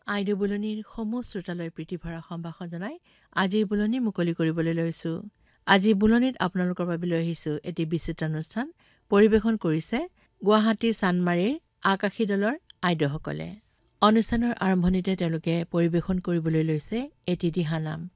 ID বুলনিৰ সমূহ শ্ৰোতালৈ প্ৰীতিভৰা সম্ভাষণ জনাই আজিৰ বুলনি মুকলি কৰিবলৈ লৈছো। আজি বুলনিত আপোনালোকৰ বাবে লৈ আহিছো এটি বিচিত্ৰ অনুষ্ঠান। পৰিৱেশন কৰিছে গুৱাহাটীৰ চানমাৰীৰ আকাশী দলৰ আইডসকলে। অনুষ্ঠানৰ আৰম্ভণিতে তেওঁলোকে পৰিৱেশন কৰিবলৈ লৈছে এটি দিহানাম।